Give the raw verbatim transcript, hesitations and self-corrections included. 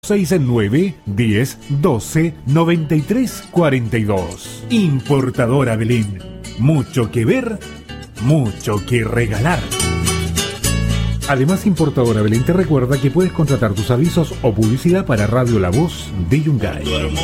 seis nueve, diez, doce, noventa y tres, cuarenta y dos. Importadora Belén. Mucho que ver, mucho que regalar. Además, Importadora Belén te recuerda que puedes contratar tus avisos o publicidad para Radio La Voz de Yungay.